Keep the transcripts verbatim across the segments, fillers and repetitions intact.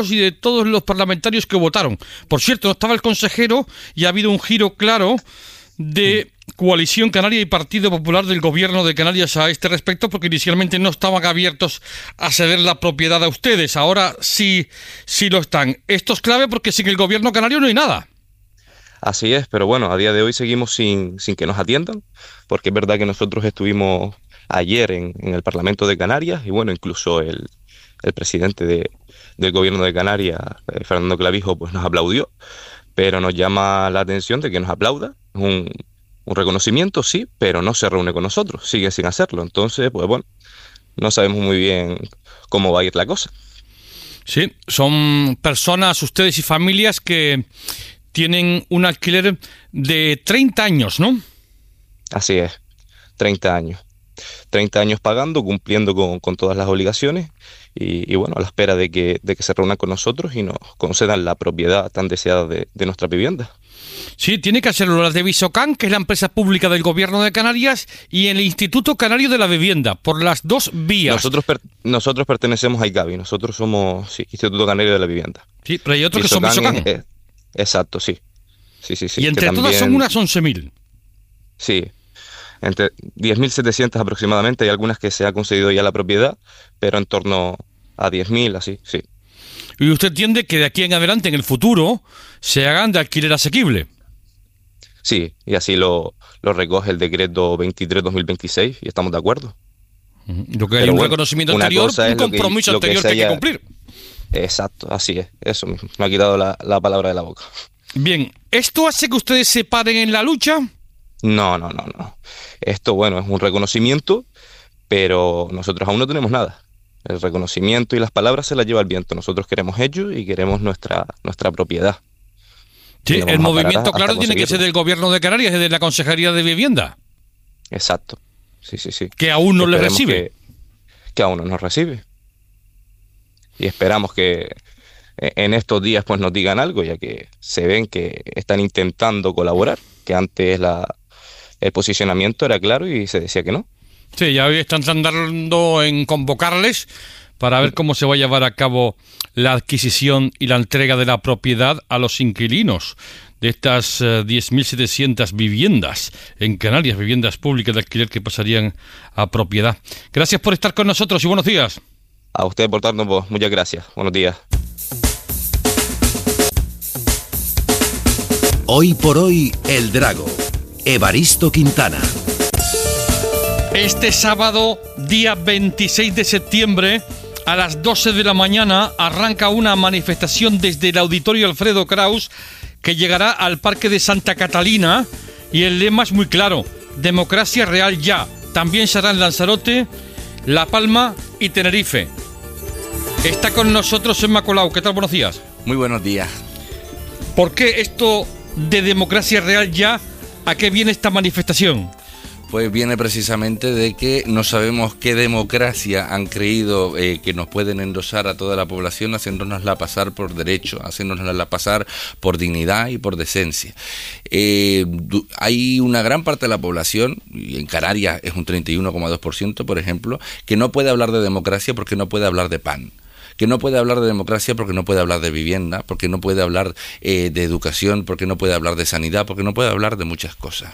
y de todos los parlamentarios que votaron. Por cierto, no estaba el consejero y ha habido un giro claro de Coalición Canaria y Partido Popular del Gobierno de Canarias a este respecto, porque inicialmente no estaban abiertos a ceder la propiedad a ustedes. Ahora sí, sí lo están. Esto es clave porque sin el Gobierno canario no hay nada. Así es, pero bueno, a día de hoy seguimos sin, sin que nos atiendan, porque es verdad que nosotros estuvimos ayer en, en el Parlamento de Canarias y bueno, incluso el, el presidente de, del Gobierno de Canarias, eh, Fernando Clavijo, pues nos aplaudió, pero nos llama la atención de que nos aplauda. Es un, un reconocimiento, sí, pero no se reúne con nosotros, sigue sin hacerlo. Entonces, pues bueno, no sabemos muy bien cómo va a ir la cosa. Sí, son personas, ustedes y familias que tienen un alquiler de treinta años, ¿no? Así es, treinta años. treinta años pagando, cumpliendo con, con todas las obligaciones y, y bueno, a la espera de que, de que se reúnan con nosotros y nos concedan la propiedad tan deseada de, de nuestra vivienda. Sí, tiene que hacerlo la de Visocan, que es la empresa pública del Gobierno de Canarias, y el Instituto Canario de la Vivienda, por las dos vías. Nosotros per, nosotros pertenecemos a I C A B I, nosotros somos sí, Instituto Canario de la Vivienda. Sí, pero hay otros que son Visocan. Es, es, exacto, sí. sí, sí, sí y entre también, todas son unas once mil. Sí, entre diez mil setecientas aproximadamente. Hay algunas que se ha concedido ya la propiedad, pero en torno a diez mil, así, sí. Y usted entiende que de aquí en adelante, en el futuro, se hagan de alquiler asequible. Sí, y así lo, lo recoge el decreto veintitrés dos mil veintiséis y estamos de acuerdo. Lo que hay Pero un bueno, reconocimiento anterior, un compromiso que, anterior que, que, que hay que cumplir. Exacto, así es, eso mismo. Me ha quitado la, la palabra de la boca. Bien, ¿esto hace que ustedes se paren en la lucha? No, no, no, no. Esto, bueno, es un reconocimiento, pero nosotros aún no tenemos nada. El reconocimiento y las palabras se las lleva el viento. Nosotros queremos hechos y queremos nuestra, nuestra propiedad. Sí, el movimiento, claro, tiene que ser del Gobierno de Canarias, de la Consejería de Vivienda. Exacto. Sí, sí, sí. Que aún no le recibe. Que, que aún no nos recibe. Y esperamos que en estos días pues nos digan algo, ya que se ven que están intentando colaborar, que antes la, el posicionamiento era claro y se decía que no. Sí, ya hoy están tardando en convocarles para ver cómo se va a llevar a cabo la adquisición y la entrega de la propiedad a los inquilinos de estas uh, diez mil setecientas viviendas en Canarias, viviendas públicas de alquiler que pasarían a propiedad. Gracias por estar con nosotros y buenos días. A usted por darnos voz. Muchas gracias. Buenos días. Hoy por hoy, El Drago. Evaristo Quintana. Este sábado, día veintiséis de septiembre, a las doce de la mañana, arranca una manifestación desde el Auditorio Alfredo Kraus que llegará al Parque de Santa Catalina y el lema es muy claro: democracia real ya. También será en Lanzarote, La Palma y Tenerife. Está con nosotros Emma Colau. ¿Qué tal? Buenos días. Muy buenos días. ¿Por qué esto de democracia real ya? ¿A qué viene esta manifestación? Pues viene precisamente de que no sabemos qué democracia han creído eh, que nos pueden endosar a toda la población, haciéndonosla pasar por derecho, haciéndonosla pasar por dignidad y por decencia. Eh, hay una gran parte de la población, y en Canarias es un treinta y uno coma dos por ciento, por ejemplo, que no puede hablar de democracia porque no puede hablar de pan. Que no puede hablar de democracia porque no puede hablar de vivienda, porque no puede hablar eh, de educación, porque no puede hablar de sanidad, porque no puede hablar de muchas cosas.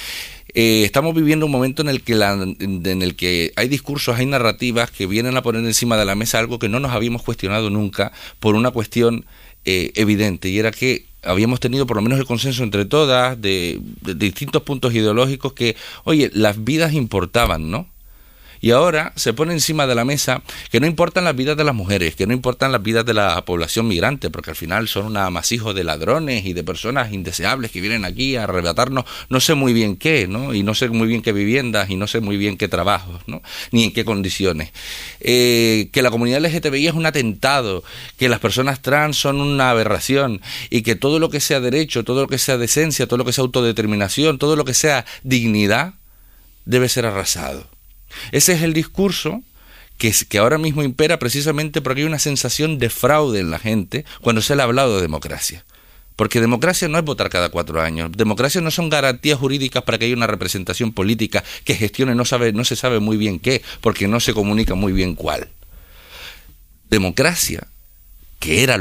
Eh, estamos viviendo un momento en el que la, en el que hay discursos, hay narrativas que vienen a poner encima de la mesa algo que no nos habíamos cuestionado nunca por una cuestión eh, evidente, y era que habíamos tenido por lo menos el consenso entre todas de, de, de distintos puntos ideológicos que, oye, las vidas importaban, ¿no? Y ahora se pone encima de la mesa que no importan las vidas de las mujeres, que no importan las vidas de la población migrante, porque al final son un amasijo de ladrones y de personas indeseables que vienen aquí a arrebatarnos no sé muy bien qué, ¿no? Y no sé muy bien qué viviendas y no sé muy bien qué trabajos, ¿no? Ni en qué condiciones. Eh, que la comunidad L G T B I es un atentado, que las personas trans son una aberración y que todo lo que sea derecho, todo lo que sea decencia, todo lo que sea autodeterminación, todo lo que sea dignidad debe ser arrasado. Ese es el discurso que, que ahora mismo impera precisamente porque hay una sensación de fraude en la gente cuando se le ha hablado de democracia. Porque democracia no es votar cada cuatro años. Democracia no son garantías jurídicas para que haya una representación política que gestione no, sabe, no se sabe muy bien qué, porque no se comunica muy bien cuál. Democracia que era